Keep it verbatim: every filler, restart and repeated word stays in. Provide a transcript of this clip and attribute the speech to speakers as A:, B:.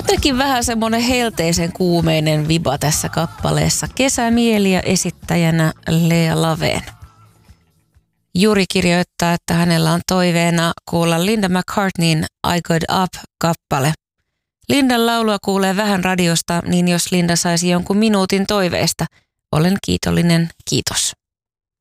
A: jotenkin vähän semmoinen helteisen kuumeinen viba tässä kappaleessa. Kesämieli ja esittäjänä Lea Laveen. Juri kirjoittaa, että hänellä on toiveena kuulla Linda McCartneyn I Got Up-kappale. Lindan laulua kuulee vähän radiosta, niin jos Linda saisi jonkun minuutin toiveesta, olen kiitollinen, kiitos.